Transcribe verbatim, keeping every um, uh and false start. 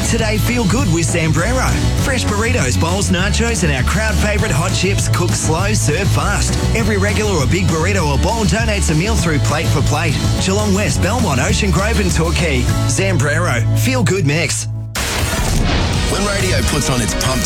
Today, feel good with Zambrero. Fresh burritos, bowls, nachos, and our crowd favourite hot chips cooked slow, served fast. Every regular or big burrito or bowl donates a meal through Plate for Plate. Geelong West, Belmont, Ocean Grove and Torquay. Zambrero. Feel good mix. When radio puts on its pumped